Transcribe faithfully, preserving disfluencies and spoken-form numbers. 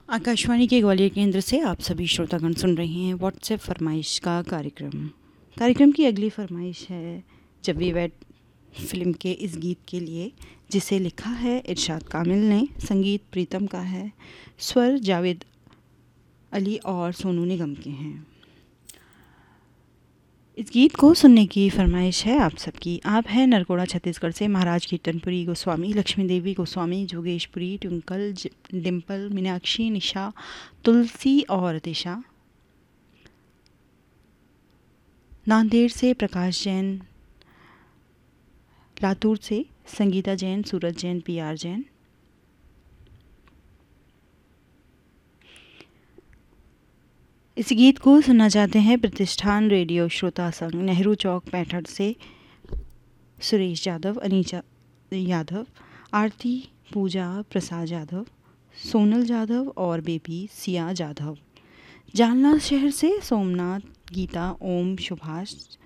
आकाशवाणी के ग्वालियर केंद्र से आप सभी श्रोतागण सुन रहे हैं व्हाट्सएप फरमाइश का कार्यक्रम। कार्यक्रम की अगली फरमाइश है जब वी वेट फिल्म के इस गीत के लिए, जिसे लिखा है इरशाद कामिल ने, संगीत प्रीतम का है, स्वर जावेद अली और सोनू निगम के हैं। इस गीत को सुनने की फरमाइश है आप सबकी। आप हैं नरकोड़ा छत्तीसगढ़ से महाराज कीर्तनपुरी गोस्वामी, लक्ष्मी देवी गोस्वामी, जोगेशपुरी, ट्विंकल, डिम्पल, मीनाक्षी, निशा, तुलसी और दिशा। नांदेड़ से प्रकाश जैन, लातूर से संगीता जैन, सूरज जैन, पी आर जैन। इस गीत को सुनना चाहते हैं प्रतिष्ठान रेडियो श्रोता संघ, नेहरू चौक पैंठड़ से सुरेश यादव, अनीचा यादव, आरती, पूजा, प्रसाद यादव, सोनल यादव और बेबी सिया यादव। जालना शहर से सोमनाथ, गीता, ओम, सुभाष,